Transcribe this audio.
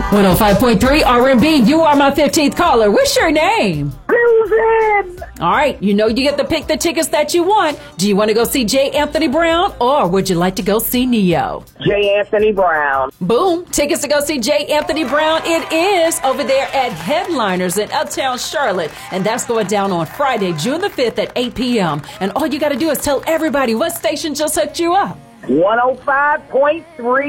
105.3 R&B. You are my 15th caller. What's your name? Susan! All right. You know you get to pick the tickets that you want. Do you want to go see J. Anthony Brown or would you like to go see Neo? J. Anthony Brown. Boom. Tickets to go see J. Anthony Brown. It is over there at Headliners in Uptown Charlotte. And that's going down on Friday, June the 5th at 8 p.m. And all you got to do is tell everybody what station just hooked you up. 105.3